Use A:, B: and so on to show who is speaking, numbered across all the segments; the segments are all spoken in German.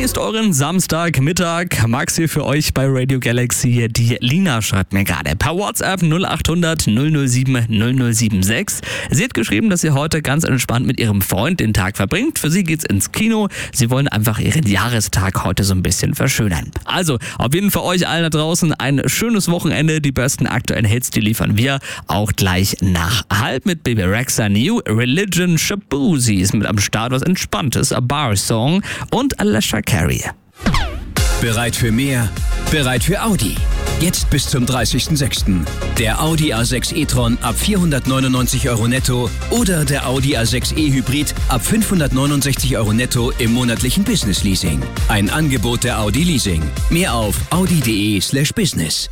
A: genießt euren Samstagmittag. Max hier für euch bei Radio Galaxy. Die Lina schreibt mir gerade per WhatsApp 0800 007 0076. Sie hat geschrieben, dass sie heute ganz entspannt mit ihrem Freund den Tag verbringt. Für sie geht's ins Kino. Sie wollen einfach ihren Jahrestag heute so ein bisschen verschönern. Also, auf jeden Fall euch allen da draußen ein schönes Wochenende. Die besten aktuellen Hits, die liefern wir auch gleich nach halb mit Bebe Rexha, New Religion, Shaboozey ist mit am Start, was Entspanntes, A Bar Song und Alicia Carey.
B: Bereit für mehr? Bereit für Audi. Jetzt bis zum 30.06. Der Audi A6 e-tron ab 499 € netto oder der Audi A6 e-Hybrid ab 569 € netto im monatlichen Business-Leasing. Ein Angebot der Audi Leasing. Mehr auf audi.de/business.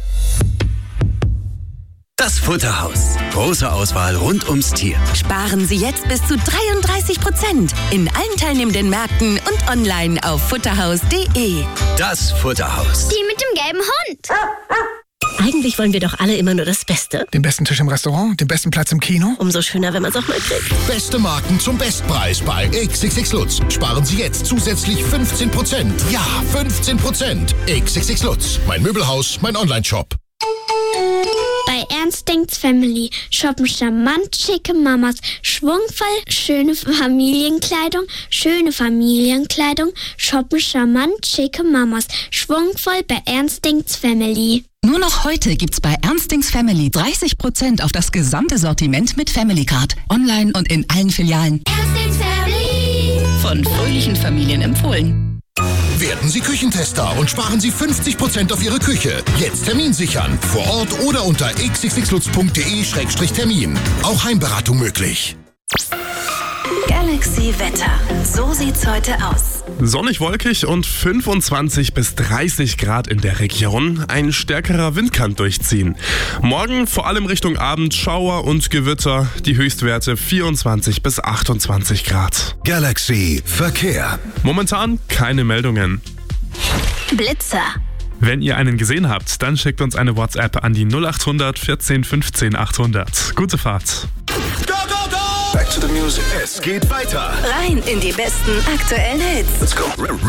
C: Das Futterhaus. Große Auswahl rund ums Tier.
D: Sparen Sie jetzt bis zu 33% in allen teilnehmenden Märkten und online auf futterhaus.de.
C: Das Futterhaus.
E: Die mit dem gelben Hund.
F: Eigentlich wollen wir doch alle immer nur das Beste.
G: Den besten Tisch im Restaurant, den besten Platz im Kino.
F: Umso schöner, wenn man es auch mal kriegt.
H: Beste Marken zum Bestpreis bei XXX Lutz. Sparen Sie jetzt zusätzlich 15%. Ja, 15%. XXX Lutz. Mein Möbelhaus, mein Online-Shop.
E: Bei Ernst Denkt's Family shoppen charmant schicke Mamas, schwungvoll schöne Familienkleidung, shoppen charmant schicke Mamas, schwungvoll bei Ernst Denkt's Family.
I: Nur noch heute gibt's bei Ernst Denkt's Family 30% auf das gesamte Sortiment mit Family Card. Online und in allen Filialen.
E: Ernst Denkt's Family.
I: Von fröhlichen Familien empfohlen.
H: Werden Sie Küchentester und sparen Sie 50% auf Ihre Küche. Jetzt Termin sichern. Vor Ort oder unter xxxlutz.de/termin. Auch Heimberatung möglich.
D: Galaxy Wetter. So sieht's heute aus.
J: Sonnig, wolkig und 25 bis 30 Grad in der Region. Ein stärkerer Wind kann durchziehen. Morgen vor allem Richtung Abend Schauer und Gewitter. Die Höchstwerte 24 bis 28 Grad.
C: Galaxy Verkehr.
J: Momentan keine Meldungen.
E: Blitzer.
J: Wenn ihr einen gesehen habt, dann schickt uns eine WhatsApp an die 0800 14 15 800. Gute Fahrt.
C: Back to the music. Es geht weiter.
D: Rein in die besten aktuellen Hits.
C: Let's go.